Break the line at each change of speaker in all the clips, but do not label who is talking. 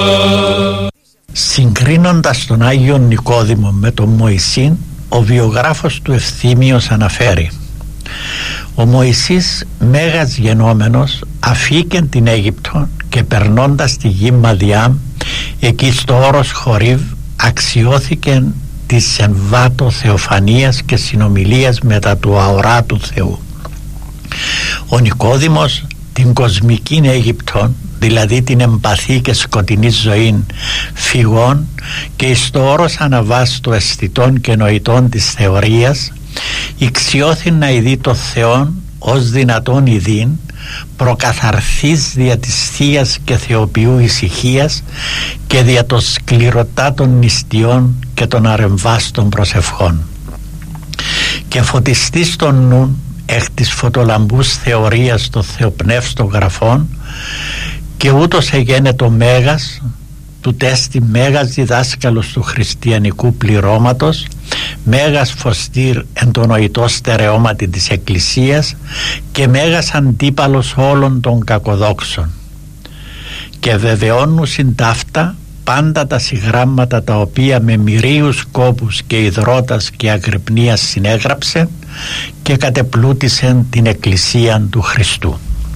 Συγκρίνοντας τον Άγιο Νικόδημο με τον Μωυσή, ο βιογράφος του Ευθύμιος αναφέρει: ο Μωυσής, μέγας γενόμενος, αφήκεν την Αίγυπτο και περνώντας τη γη Μαδιάμ, εκεί στο όρος Χορίβ, αξιώθηκεν της εμβάτω θεοφανίας και συνομιλίας μετά του αοράτου Θεού. Ο Νικόδημος την κοσμική Αίγυπτον, δηλαδή την εμπαθή και σκοτεινή ζωή φυγών, και εις το όρος αναβάστο αισθητών και νοητών της θεωρίας, ηξιώθη να ειδεί το Θεόν ως δυνατόν ειδήν, προκαθαρθείς δια της θείας και θεοποιού ησυχίας και δια των σκληρωτάτων νηστιών και των αρεμβάστων προσευχών, και φωτιστής των νουν εκ της φωτολαμπούς θεωρίας των θεοπνεύστων γραφών, και ούτως εγένετο μέγας του τέστη, μέγας διδάσκαλος του χριστιανικού πληρώματος, μέγας φωστήρ εν το νοητό στερεώματι της Εκκλησίας και μέγας αντίπαλος όλων των κακοδόξων. Και βεβαιώνουσιν ταύτα πάντα τα συγγράμματα τα οποία με μυρίους κόπους και υδρότας και αγρυπνίας συνέγραψε και κατεπλούτησεν την Εκκλησία του Χριστού.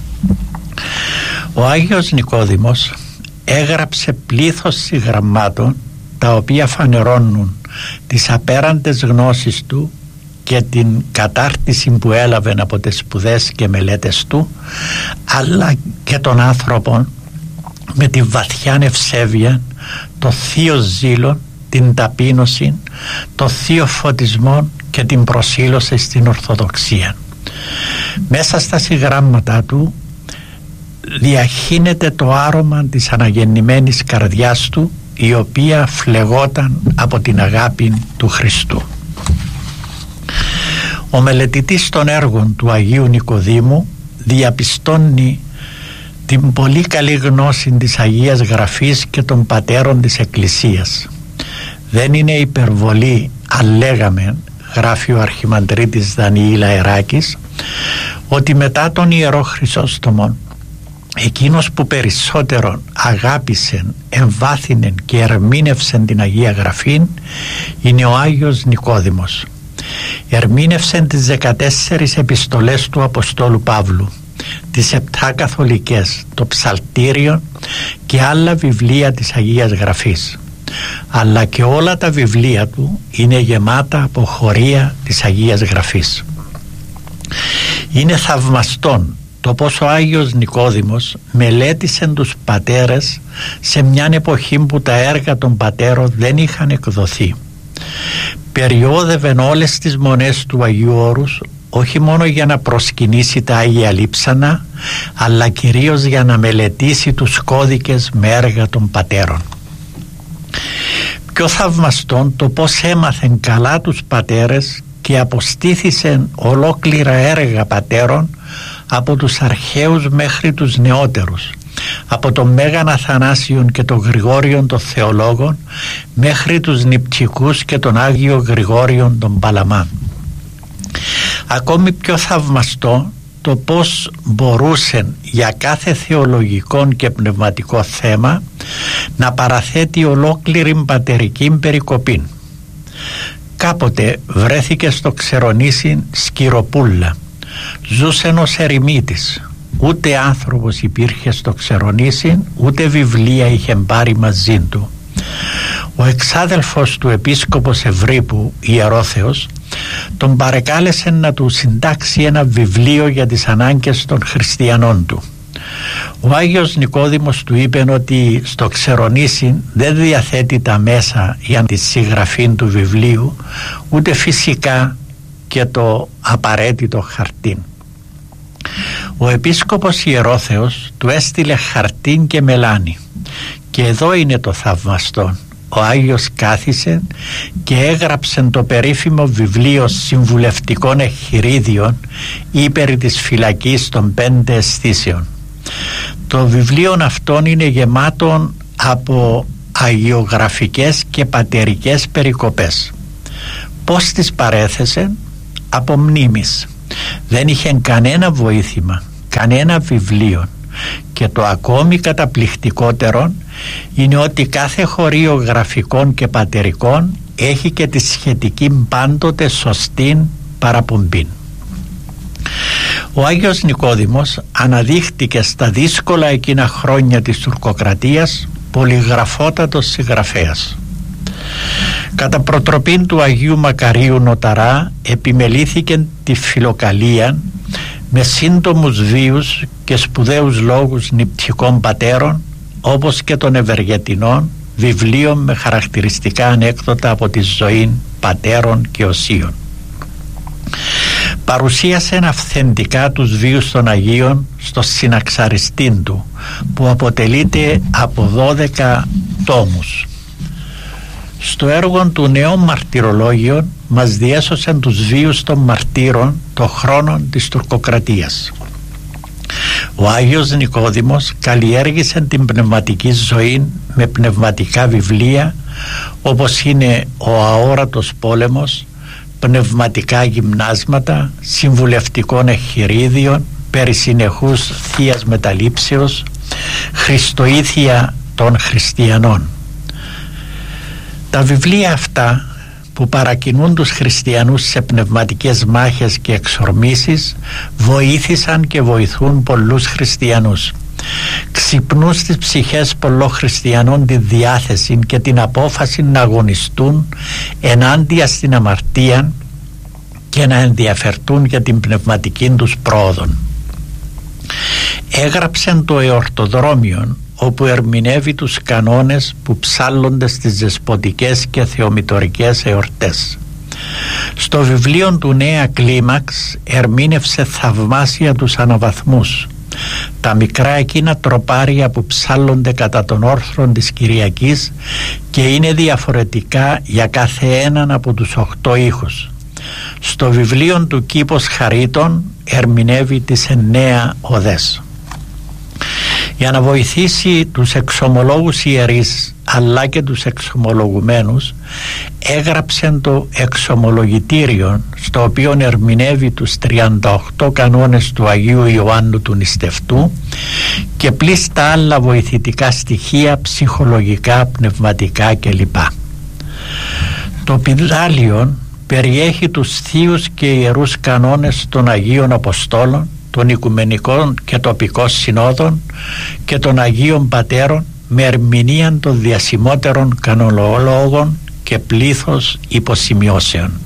Ο Άγιος Νικόδημος έγραψε πλήθος συγγραμμάτων τα οποία φανερώνουν τις απέραντες γνώσεις του και την κατάρτιση που έλαβε από τις σπουδές και μελέτες του, αλλά και των άνθρωπων με τη βαθιά ευσέβεια, το θείο ζήλο, την ταπείνωση, το θείο φωτισμό και την προσήλωση στην Ορθοδοξία. Μέσα στα συγγράμματα του διαχύνεται το άρωμα της αναγεννημένης καρδιάς του, η οποία φλεγόταν από την αγάπη του Χριστού. Ο μελετητής των έργων του Αγίου Νικοδήμου διαπιστώνει την πολύ καλή γνώση της Αγίας Γραφής και των πατέρων της Εκκλησίας. Δεν είναι υπερβολή αν λέγαμε, γράφει ο Αρχιμανδρίτης Δανιήλ Αεράκης, ότι μετά τον Ιερό Χρυσόστομον, εκείνος που περισσότερον αγάπησεν, εμβάθυνεν και ερμήνευσεν την Αγία Γραφήν είναι ο Άγιος Νικόδημος. Ερμήνευσεν τις 14 επιστολές του Αποστόλου Παύλου, τις 7 καθολικές, το ψαλτήριο και άλλα βιβλία της Αγίας Γραφής, αλλά και όλα τα βιβλία του είναι γεμάτα από χωρία της Αγίας Γραφής. Είναι θαυμαστόν το πως ο Άγιος Νικόδημος μελέτησε τους πατέρες σε μια εποχή που τα έργα των πατέρων δεν είχαν εκδοθεί. Περιόδευεν όλες τις μονές του Αγίου Όρους, όχι μόνο για να προσκυνήσει τα Άγια Λείψανα, αλλά κυρίως για να μελετήσει τους κώδικες με έργα των πατέρων. Πιο θαυμαστόν το πως έμαθεν καλά τους πατέρες και αποστήθησεν ολόκληρα έργα πατέρων, από τους αρχαίους μέχρι τους νεότερους, από τον Μέγαν Αθανάσιον και τον Γρηγόριον των Θεολόγων μέχρι τους Νηπτικούς και τον Άγιο Γρηγόριον των Παλαμά. Ακόμη πιο θαυμαστό το πως μπορούσεν για κάθε θεολογικό και πνευματικό θέμα να παραθέτει ολόκληρη πατερική περικοπή. Κάποτε βρέθηκε στο Ξερονήσι Σκυροπούλα. Ζούσεν ως ερημίτης. Ούτε άνθρωπος υπήρχε στο Ξερονήσι, ούτε βιβλία είχε πάρει μαζί του. Ο εξάδελφος του επίσκοπος Ευρύπου, Ιερόθεος, τον παρεκάλεσε να του συντάξει ένα βιβλίο για τις ανάγκες των χριστιανών του. Ο Άγιος Νικόδημος του είπε ότι στο Ξερονήσι δεν διαθέτει τα μέσα για τη συγγραφή του βιβλίου, ούτε φυσικά και το απαραίτητο χαρτί. Ο επίσκοπος Ιερόθεος του έστειλε χαρτί και μελάνι, και εδώ είναι το θαυμαστό. Ο Άγιος κάθισε και έγραψε το περίφημο βιβλίο συμβουλευτικών εχειρίδιων ύπερ της φυλακής των 5 αισθήσεων. Το βιβλίο αυτόν είναι γεμάτο από αγιογραφικές και πατερικές περικοπές. Πώς τις παρέθεσε? Από μνήμης. Δεν είχε κανένα βοήθημα, κανένα βιβλίο, και το ακόμη καταπληκτικότερο είναι ότι κάθε χωρίο γραφικών και πατερικών έχει και τη σχετική πάντοτε σωστή παραπομπή. Ο Άγιος Νικόδημος αναδείχτηκε στα δύσκολα εκείνα χρόνια της τουρκοκρατίας πολυγραφότατος συγγραφέας. Κατά προτροπήν του Αγίου Μακαρίου Νοταρά επιμελήθηκε τη φιλοκαλία με σύντομους βίους και σπουδαίους λόγους νηπτικών πατέρων, όπως και των Ευεργετινών, βιβλίων με χαρακτηριστικά ανέκδοτα από τη ζωή πατέρων και οσίων. Παρουσίασε αυθεντικά τους βίους των Αγίων στο Συναξαριστήν του, που αποτελείται από 12 τόμους. Στο έργο του Νέων Μαρτυρολόγιων μας διέσωσε τους βίους των μαρτύρων των χρόνων της τουρκοκρατίας. Ο Άγιος Νικόδημος καλλιέργησε την πνευματική ζωή με πνευματικά βιβλία, όπως είναι ο Αόρατος Πόλεμος, πνευματικά γυμνάσματα, συμβουλευτικών εχειρίδιων περί συνεχούς θείας μεταλήψεως, Χριστοήθεια των χριστιανών. Τα βιβλία αυτά, που παρακινούν τους χριστιανούς σε πνευματικές μάχες και εξορμήσεις, βοήθησαν και βοηθούν πολλούς χριστιανούς. Ξυπνούν στις ψυχές πολλών χριστιανών τη διάθεση και την απόφαση να αγωνιστούν ενάντια στην αμαρτία και να ενδιαφερθούν για την πνευματική τους πρόοδο. Έγραψε το Εορτοδρόμιον, όπου ερμηνεύει τους κανόνες που ψάλλονται στις δεσποτικές και θεομητορικές εορτές. Στο βιβλίο του Νέα Κλίμαξ ερμήνευσε θαυμάσια τους αναβαθμούς, τα μικρά εκείνα τροπάρια που ψάλλονται κατά των όρθρων της Κυριακής και είναι διαφορετικά για κάθε έναν από τους 8 ήχους. Στο βιβλίο του Κήπος Χαρίτων ερμηνεύει τις 9 οδές. Για να βοηθήσει τους εξομολόγους ιερείς αλλά και τους εξομολογουμένους, έγραψε το Εξομολογητήριο, στο οποίο ερμηνεύει τους 38 κανόνες του Αγίου Ιωάννου του Νηστευτού και πλήστα άλλα βοηθητικά στοιχεία ψυχολογικά, πνευματικά κλπ. Το Πιδάλιον περιέχει τους θείους και ιερούς κανόνες των Αγίων Αποστόλων, των Οικουμενικών και Τοπικών Συνόδων και των Αγίων Πατέρων, με ερμηνεία των διασημότερων κανονολόγων και πλήθος υποσημειώσεων.